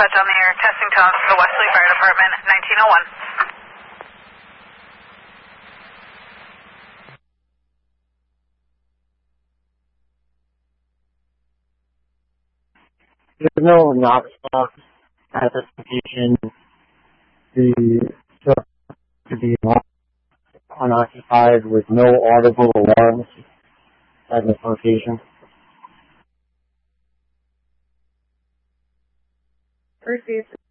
dispatch on the air, testing tones for the Wesley Fire Department, 1901. There's no knock stop at this location. The truck to be unoccupied with no audible alarms at this location. First